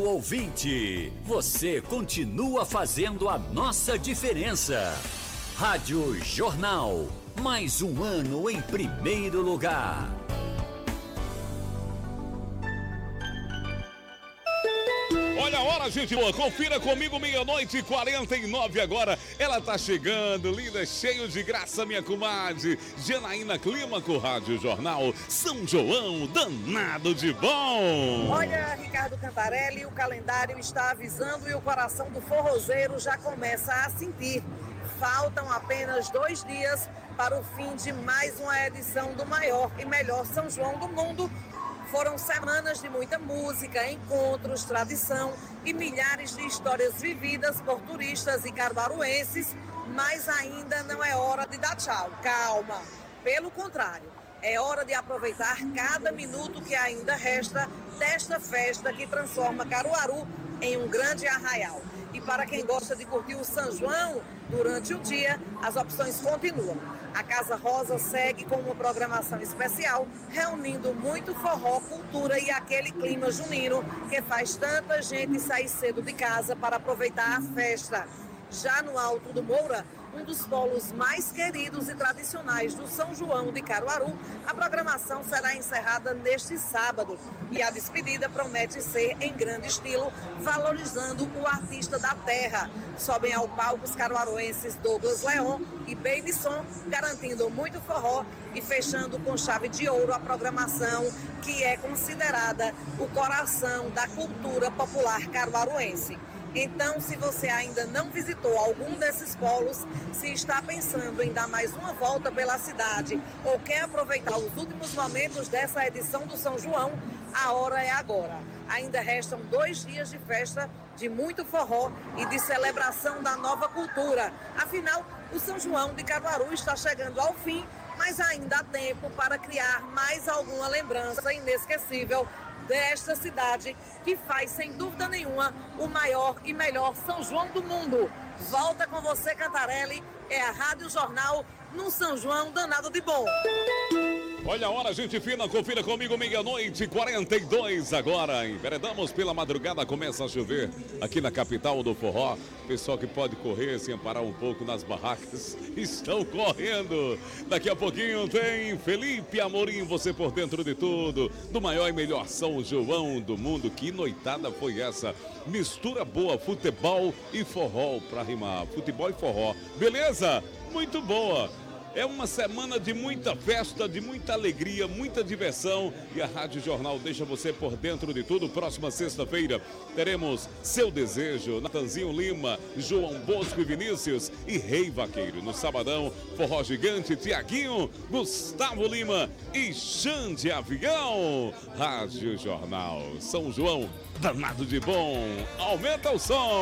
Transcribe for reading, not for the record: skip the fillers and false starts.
ouvinte, você continua fazendo a nossa diferença. Rádio Jornal, mais um ano em primeiro lugar. Olha a hora, gente boa, confira comigo, 00:49 agora. Ela tá chegando, linda, cheio de graça, minha comadre Janaína Clímaco, Rádio Jornal, São João, danado de bom. Olha, Ricardo Cantarelli, o calendário está avisando e o coração do forrozeiro já começa a sentir. Faltam apenas 2 dias para o fim de mais uma edição do maior e melhor São João do mundo. Foram semanas de muita música, encontros, tradição e milhares de histórias vividas por turistas e caruaruenses, mas ainda não é hora de dar tchau. Calma! Pelo contrário, é hora de aproveitar cada minuto que ainda resta desta festa que transforma Caruaru em um grande arraial. E para quem gosta de curtir o São João durante o dia, as opções continuam. A Casa Rosa segue com uma programação especial, reunindo muito forró, cultura e aquele clima junino que faz tanta gente sair cedo de casa para aproveitar a festa. Já no Alto do Moura, um dos polos mais queridos e tradicionais do São João de Caruaru, a programação será encerrada neste sábado. E a despedida promete ser em grande estilo, valorizando o artista da terra. Sobem ao palco os caruaruenses Douglas Leon e Baby Som, garantindo muito forró e fechando com chave de ouro a programação que é considerada o coração da cultura popular caruaruense. Então, se você ainda não visitou algum desses polos, se está pensando em dar mais uma volta pela cidade ou quer aproveitar os últimos momentos dessa edição do São João, a hora é agora. Ainda restam 2 dias de festa, de muito forró e de celebração da nova cultura. Afinal, o São João de Caruaru está chegando ao fim, mas ainda há tempo para criar mais alguma lembrança inesquecível desta cidade que faz, sem dúvida nenhuma, o maior e melhor São João do mundo. Volta com você, Cantarelli, é a Rádio Jornal no São João danado de bom. Olha a hora, gente fina, confira comigo, 00:42 agora. Enveredamos pela madrugada, começa a chover aqui na capital do forró. Pessoal que pode correr sem parar um pouco nas barracas, estão correndo. Daqui a pouquinho tem Felipe Amorim, você por dentro de tudo, do maior e melhor São João do mundo. Que noitada foi essa? Mistura boa, futebol e forró pra rimar. Futebol e forró, beleza? Muito boa. É uma semana de muita festa, de muita alegria, muita diversão. E a Rádio Jornal deixa você por dentro de tudo. Próxima sexta-feira teremos Seu Desejo, Natanzinho Lima, João Bosco e Vinícius e Rei Vaqueiro. No sabadão, Forró Gigante, Tiaguinho, Gustavo Lima e Xande Avião. Rádio Jornal, São João, danado de bom. Aumenta o som.